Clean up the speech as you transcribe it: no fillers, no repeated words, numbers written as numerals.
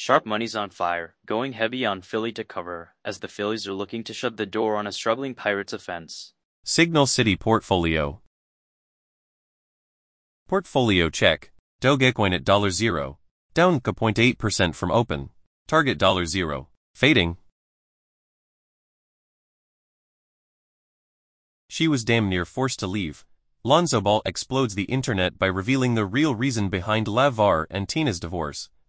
Sharp money's on fire, going heavy on Philly to cover, as the Phillies are looking to shut the door on a struggling Pirates offense. Signal City Portfolio. Portfolio check. Dogecoin at $0, down 0.8% from open. Target $0, fading. She was damn near forced to leave. Lonzo Ball explodes the internet by revealing the real reason behind LaVar and Tina's divorce.